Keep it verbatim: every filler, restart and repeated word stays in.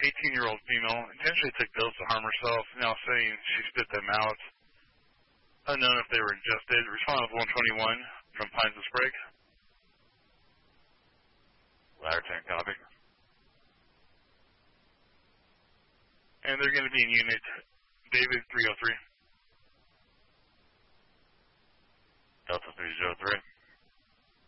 eighteen-year-old female intentionally took pills to harm herself, now saying she spit them out. Unknown if they were ingested. Respond with one twenty-one from Pines and Sprague. Ladder ten, copy. And they're going to be in unit David three oh three. Delta three oh three.